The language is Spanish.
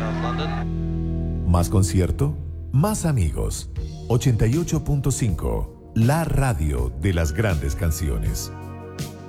South London. Más concierto, más amigos. 88.5, la radio de las grandes canciones.